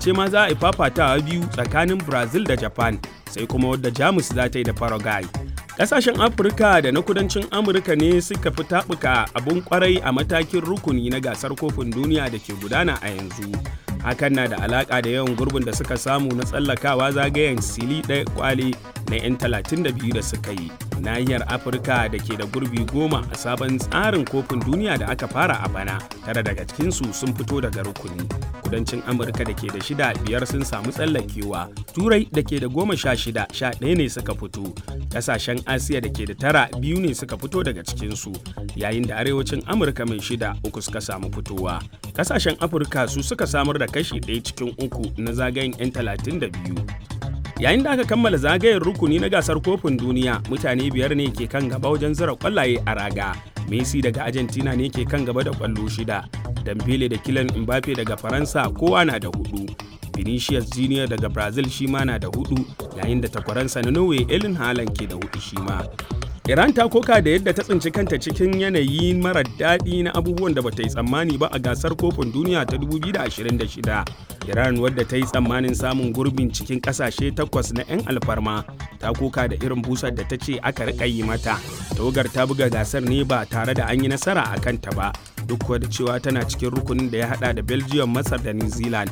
ce ma za a yi fafatawa biyu tsakanin Brazil da Japan, sai kuma wadda Jamus za ta yi da Paraguay. Ƙasashen Afirka da na kudancin Amurka ne suka fi taɓuka abun ƙwarai a matakin rukuni na gasar kofin duniya da ke gudana a yanzu. Hakan na da alaƙa da yawan gurbin da suka samu na tsallakawa zagayen sili ɗaya kwale na 'yan 32 da suka yi. Nahiyar Afirka da ke da gurbi 10 a sabon tsarin kofin duniya da aka fara a bana, 9 daga cikinsu sun fito daga rukuni. Kudancin Amurka da ke da 6, 5 sun samu tsallakewa. Turai da ke da 16, 11 ne suka fito. Ƙasashen Asiya da ke da 9, 2 ne suka fito daga cikinsu, yayin da arewacin Amurka mai 6, 3 suka samu fitowa. Ƙasashen Afirka su suka samar da kashi 1 cikin 3 na zagayen 'yan 32. Yayin da aka kammala zagayen rukuni na gasar kofin duniya, mutane 5 ne ke kan gaba wajen zira kwallaye a raga. Messi daga Argentina ne ke kan gaba da kwallo 6, Dembele da Kylian Mbappe daga Faransa kowa na da 4. Vinicius Junior daga Brazil shi ma na da 4, yayin da takwaransa na Norway Erling Haaland ke da 4 shi ma. Iran ta koka da yadda ta tsinci kanta cikin yanayi marar daɗi na abubuwan da bata yi tsammani ba a gasar kofin duniya ta 2026. Iran, wadda ta yi tsammanin samun gurbin cikin ƙasashe 8 na 'yan alfarma, ta koka da irin busar da ta ce aka riƙa yi mata. Tawagar ta buga gasar ne ba tare da an yi nasara a kanta ba, duk da cewa tana cikin rukunin da ya haɗa da Belgium, Masar da New Zealand.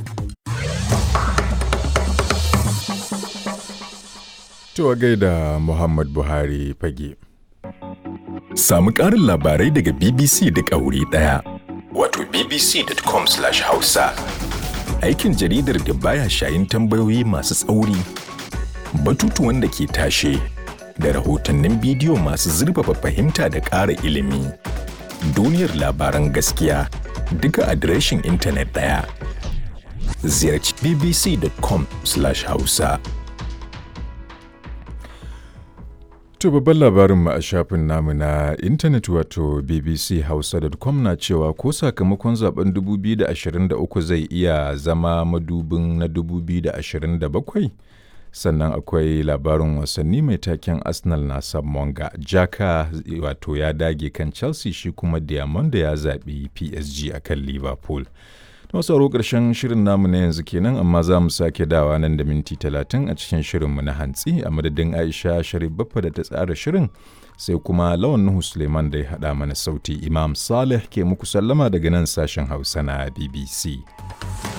To gaida Muhammad Buhari fage. Samu ƙarin labarai daga BBC duk a wuri ɗaya. Wato bbc.com/hausa. Aikin jaridar da baya shayin tambayoyi masu tsauri, batutuwan da ke tashe, da rahotannin bidiyo masu zurfafa fahimta da ƙara ilimi. Duniyar labaran gaskiya duka adireshin intanet ɗaya. Ziyarci bbc.com/hausa. To babban labarinmu a shafin namu na intanet wato bbchausa.com na cewa ko sakamakon zaben 2023 zai iya zama madubin na 2027, sannan akwai labarin wasanni mai taken Arsenal na Monga, Jaka wato ya dage kan Chelsea, shi kuma Diamond ya zaɓi PSG akan Liverpool. Masu ƙarshen shirin namu na yanzu kenan, amma za mu sake dawa nan da minti 30 a cikin shirinmu na hantsi a madadin Aisha Sharif Baffa da ta tsara shirin, sai kuma Lawan Nuhu Suleiman da ya haɗa mana sauti. Imam Saleh ke muku sallama daga nan sashen Hausa na BBC.